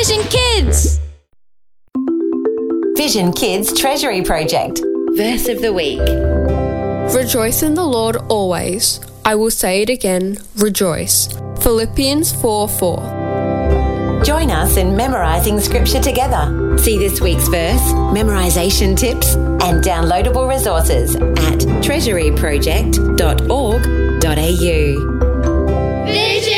Vision Kids! Vision Kids Treasury Project. Verse of the Week. Rejoice in the Lord always. I will say it again, rejoice. Philippians 4:4. Join us in memorising scripture together. See this week's verse, memorisation tips and downloadable resources at treasuryproject.org.au. Vision